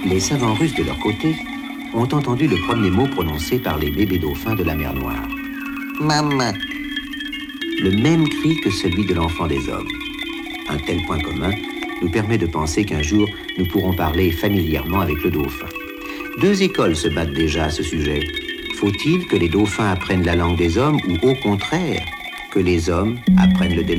Les savants russes, de leur côté, ont entendu le premier mot prononcé par les bébés dauphins de la mer Noire. Maman. Le même cri que celui de l'enfant des hommes. Un tel point commun nous permet de penser qu'un jour, nous pourrons parler familièrement avec le dauphin. 2 écoles se battent déjà à ce sujet. Faut-il que les dauphins apprennent la langue des hommes ou au contraire, que les hommes apprennent le